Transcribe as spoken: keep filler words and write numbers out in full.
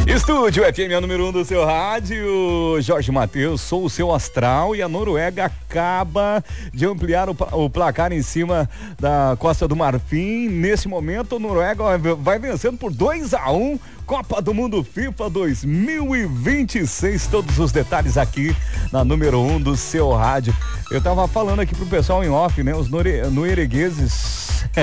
Estúdio F M, a número um do seu rádio. Jorge Mateus, sou o seu astral e a Noruega acaba de ampliar o, o placar em cima da Costa do Marfim. Nesse momento, a Noruega vai vencendo por dois a um. Copa do Mundo FIFA dois mil e vinte e seis. Todos os detalhes aqui na número um do seu rádio. Eu tava falando aqui pro pessoal em off, né? Os noruegueses